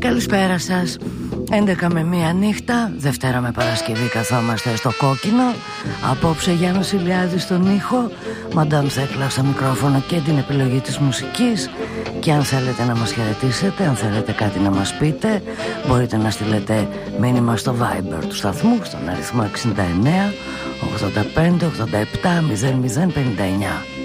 Καλησπέρα σας. 11 με 1 νύχτα, Δευτέρα με Παρασκευή καθόμαστε στο κόκκινο. Απόψε Γιάννος Ηλιάδης στον ήχο, Μαντάμ Θέκλα στο μικρόφωνο και την επιλογή της μουσικής. Και αν θέλετε να μας χαιρετήσετε, αν θέλετε κάτι να μας πείτε, μπορείτε να στείλετε μήνυμα στο Viber του σταθμού στον αριθμό 69 85 87 00 59.